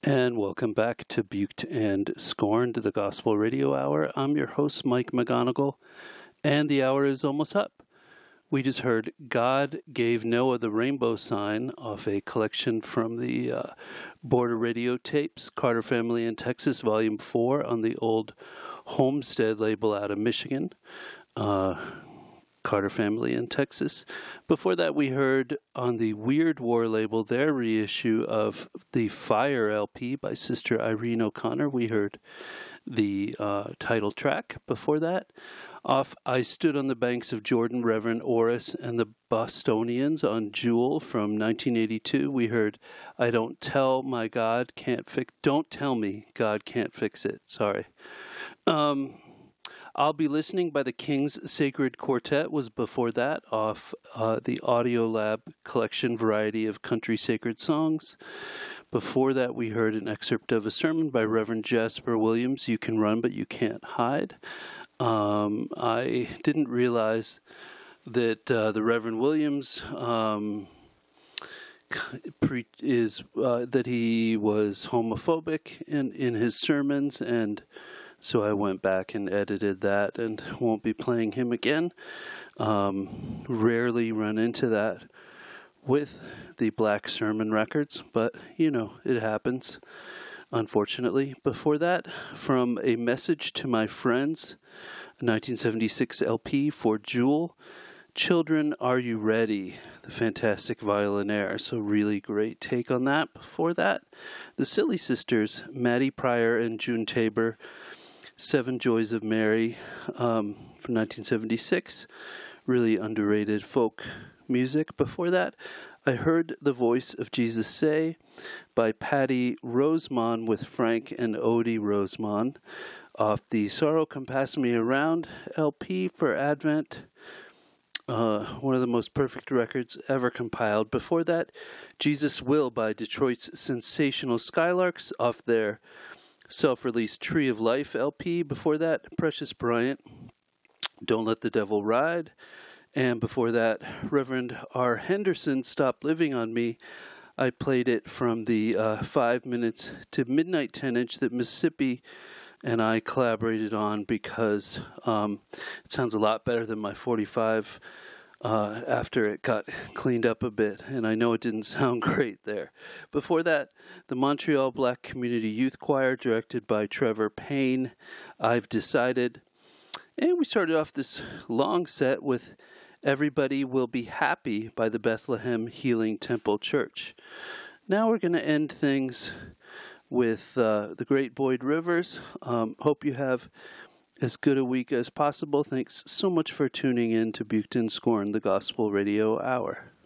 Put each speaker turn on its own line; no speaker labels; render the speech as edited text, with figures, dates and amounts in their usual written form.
And welcome back to Buked and Scorned, the Gospel Radio Hour. I'm your host, Mike McGonigal, and the hour is almost up. We just heard God Gave Noah the Rainbow Sign off a collection from the Border Radio tapes, Carter Family in Texas, Volume 4, on the old Homestead label out of Michigan. Carter Family in Texas. Before that, we heard on the Weird War label their reissue of the Fire LP by Sister Irene O'Connor. We heard the title track. Before that, off I Stood on the Banks of Jordan, Reverend Oris and the Bostonians on Jewel from 1982. We heard Don't Tell Me God Can't Fix It. Sorry. I'll Be Listening by the King's Sacred Quartet was before that, off the Audio Lab collection Variety of Country Sacred Songs. Before that, we heard an excerpt of a sermon by Reverend Jasper Williams, You Can Run But You Can't Hide. I didn't realize that the Reverend Williams that he was homophobic in his sermons, and so I went back and edited that and won't be playing him again. Rarely run into that with the Black Sermon records, but, you know, it happens, unfortunately. Before that, from A Message to My Friends, a 1976 LP for Jewel, Children, Are You Ready? The Fantastic Violinaire. So really great take on that. Before that, the Silly Sisters, Maddie Pryor and June Tabor, Seven Joys of Mary from 1976. Really underrated folk music. Before that, I heard The Voice of Jesus Say by Patty Rosemond with Frank and Odie Rosemond off the Sorrow Come Pass Me Around LP for Advent. One of the most perfect records ever compiled. Before that, Jesus Will by Detroit's Sensational Skylarks off their self-released Tree of Life LP. Before that, Precious Bryant, Don't Let the Devil Ride. And before that, Reverend R. Henderson, Stop Living on Me. I played it from the 5 minutes to midnight 10-inch that Mississippi and I collaborated on because it sounds a lot better than my 45 after it got cleaned up a bit, and I know it didn't sound great there. Before that, the Montreal Black Community Youth Choir, directed by Trevor Payne, I've Decided. And we started off this long set with Everybody Will Be Happy by the Bethlehem Healing Temple Church. Now we're going to end things with the great Boyd Rivers. Hope you have as good a week as possible. Thanks so much for tuning in to Buked and Scorned, the Gospel Radio Hour.